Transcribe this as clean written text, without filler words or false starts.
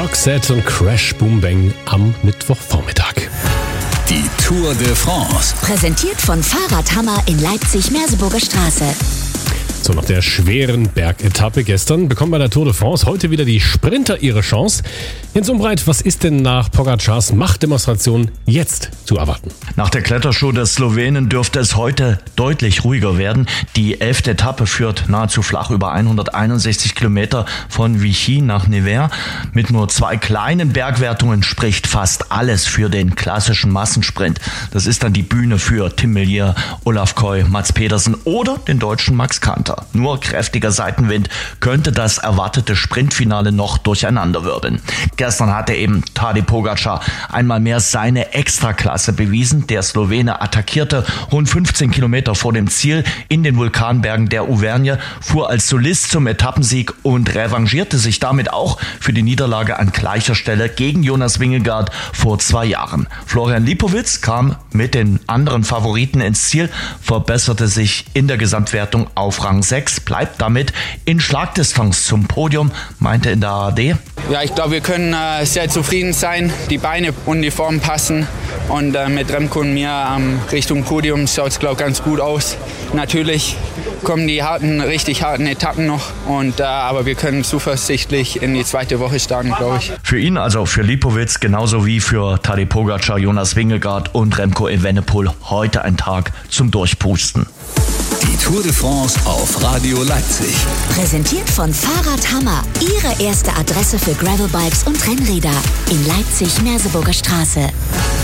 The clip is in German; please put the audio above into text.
Roxette und Crash Boom Bang am Mittwochvormittag. Die Tour de France. Präsentiert von Fahrradhammer in Leipzig-Merseburger Straße. So, nach der schweren Bergetappe gestern bekommen bei der Tour de France heute wieder die Sprinter ihre Chance. Jens Umbreit, was ist denn nach Pogacars Machtdemonstration jetzt zu erwarten? Nach der Klettershow des Slowenen dürfte es heute deutlich ruhiger werden. Die 11. Etappe führt nahezu flach über 161 Kilometer von Vichy nach Nevers. Mit nur 2 kleinen Bergwertungen spricht fast alles für den klassischen Massensprint. Das ist dann die Bühne für Tim Merlier, Olaf Koy, Mads Pedersen oder den deutschen Max Kanter. Nur kräftiger Seitenwind könnte das erwartete Sprintfinale noch durcheinanderwirbeln. Gestern hatte eben Tadej Pogacar einmal mehr seine Extraklasse bewiesen. Der Slowene attackierte rund 15 Kilometer vor dem Ziel in den Vulkanbergen der Auvergne, fuhr als Solist zum Etappensieg und revanchierte sich damit auch für die Niederlage an gleicher Stelle gegen Jonas Vingegaard vor 2 Jahren. Florian Lipowitz kam mit den anderen Favoriten ins Ziel, verbesserte sich in der Gesamtwertung auf Rang 6, bleibt damit in Schlagdistanz zum Podium, meinte in der ARD. Ja, ich glaube, wir können sehr zufrieden sein. Die Beine und die Form passen. Und mit Remco und mir Richtung Podium schaut es, glaube ich, ganz gut aus. Natürlich kommen die richtig harten Etappen noch. Aber wir können zuversichtlich in die zweite Woche starten, glaube ich. Für ihn, also für Lipowitz, genauso wie für Tadej Pogacar, Jonas Vingegaard und Remco Evenepoel, heute ein Tag zum Durchpusten. Die Tour de France auf Radio Leipzig. Präsentiert von Fahrradhammer. Ihre erste Adresse für Gravelbikes und Rennräder in Leipzig-Merseburger Straße.